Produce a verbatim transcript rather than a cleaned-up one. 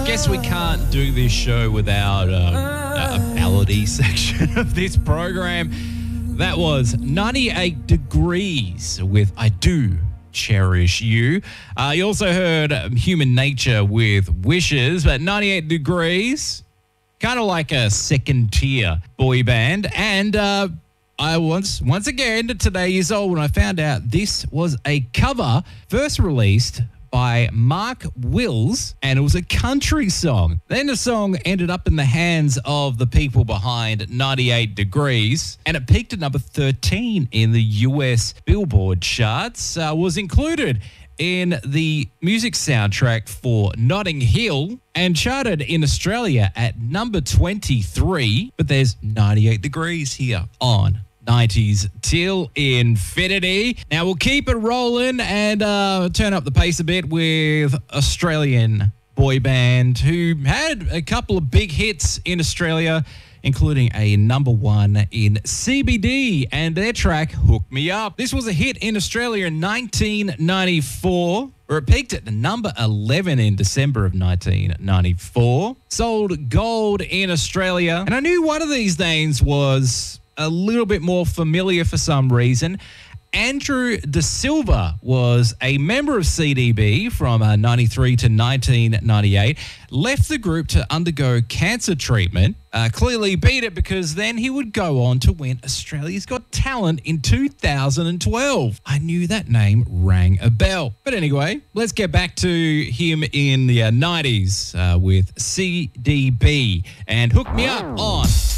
guess we can't do this show without uh, a ballady section of this program. That was ninety-eight Degrees with I Do Cherish You. Uh, you also heard Human Nature with Wishes, but ninety-eight Degrees, kind of like a second tier boy band. And uh, I once, once again, today years old when I found out this was a cover first released by Mark Wills, and it was a country song. Then the song ended up in the hands of the people behind ninety-eight Degrees, and it peaked at number thirteen in the U S Billboard charts, uh, was included in the music soundtrack for Notting Hill, and charted in Australia at number twenty-three. But there's ninety-eight Degrees here on nineties till infinity. Now we'll keep it rolling and uh, turn up the pace a bit with Australian boy band who had a couple of big hits in Australia, including a number one in C B D and their track Hook Me Up. This was a hit in Australia in nineteen ninety-four, where it peaked at number eleven in December of nineteen ninety-four. Sold gold in Australia. And I knew one of these names was a little bit more familiar for some reason. Andrew De Silva was a member of C D B from uh, ninety-three to nineteen ninety-eight, left the group to undergo cancer treatment, uh, clearly beat it because then he would go on to win Australia's Got Talent in two thousand twelve. I knew that name rang a bell. But anyway, let's get back to him in the uh, nineties uh, with C D B and Hook Me Up on